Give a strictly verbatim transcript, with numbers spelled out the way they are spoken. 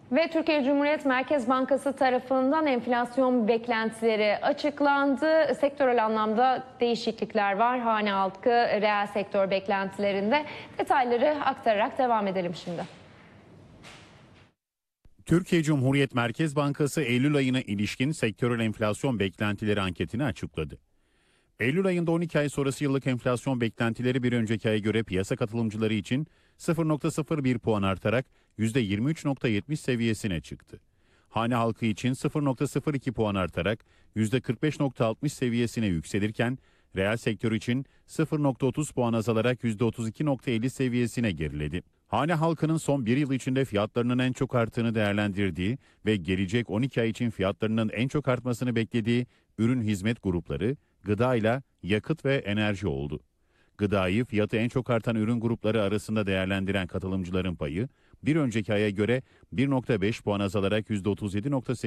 Ve Türkiye Cumhuriyet Merkez Bankası tarafından enflasyon beklentileri açıklandı. Sektörel anlamda değişiklikler var. Hane halkı, reel sektör beklentilerinde. Detayları aktararak devam edelim şimdi. Türkiye Cumhuriyet Merkez Bankası Eylül ayına ilişkin sektörel enflasyon beklentileri anketini açıkladı. Eylül ayında on iki ay sonrası yıllık enflasyon beklentileri bir önceki aya göre piyasa katılımcıları için sıfır virgül sıfır bir puan artarak yüzde yirmi üç virgül yetmiş seviyesine çıktı. Hane halkı için sıfır virgül sıfır iki puan artarak yüzde kırk beş virgül altmış seviyesine yükselirken reel sektör için sıfır virgül otuz puan azalarak yüzde otuz iki virgül elli seviyesine geriledi. Hane halkının son bir yıl içinde fiyatlarının en çok arttığını değerlendirdiği ve gelecek on iki ay için fiyatlarının en çok artmasını beklediği ürün hizmet grupları, gıda ile yakıt ve enerji oldu. Gıdayı fiyatı en çok artan ürün grupları arasında değerlendiren katılımcıların payı bir önceki aya göre bir virgül beş puan azalarak yüzde otuz yedi virgül sekiz